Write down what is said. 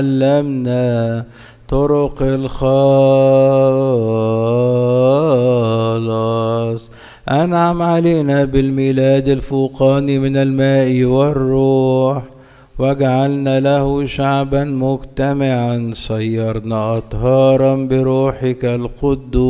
علمنا طرق الخلاص. أنعم علينا بالميلاد الفوقاني من الماء والروح، وجعلنا له شعبا مجتمعا، صيرنا أطهارا بروحك القدوس.